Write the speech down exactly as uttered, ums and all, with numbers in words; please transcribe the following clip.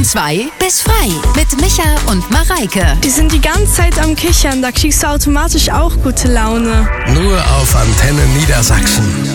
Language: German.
Von zwei bis frei mit Micha und Mareike. Die sind die ganze Zeit am Kichern, da kriegst du automatisch auch gute Laune. Nur auf Antenne Niedersachsen.